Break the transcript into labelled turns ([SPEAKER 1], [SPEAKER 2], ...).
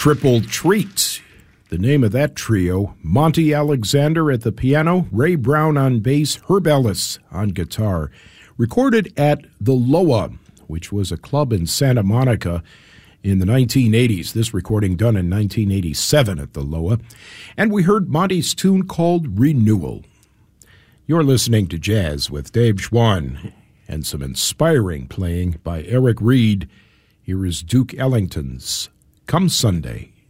[SPEAKER 1] Triple Treat. The name of that trio, Monty Alexander at the piano, Ray Brown on bass, Herb Ellis on guitar. Recorded at the Loa, which was a club in Santa Monica in the 1980s. This recording done in 1987 at the Loa. And we heard Monty's tune called Renewal. You're listening to Jazz with Dave Schwann and some inspiring playing by Eric Reed. Here is Duke Ellington's Come Sunday.